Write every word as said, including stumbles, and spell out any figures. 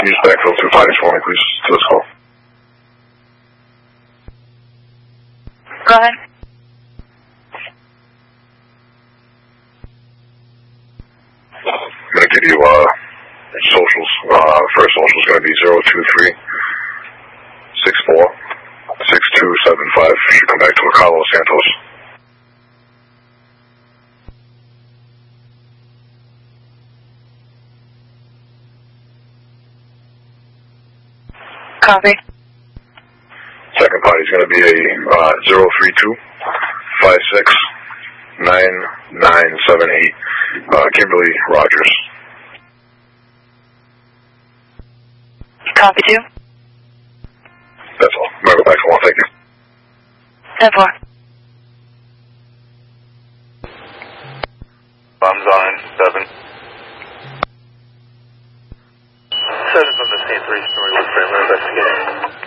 use backfill two fighters for me, please, to this call. Go ahead. I'm going to give you uh, socials. Uh, first social is going to be zero two three six four six two seven five. Should come back to a Carlos Santos. Copy. Second party is going to be a uh, zero three two five six nine nine seven eight. Uh, Kimberly Rogers. Copy two. That's all. Remember back to one. Thank you. ten four. Bombs on seven. Seven from the same three story with frame investigating.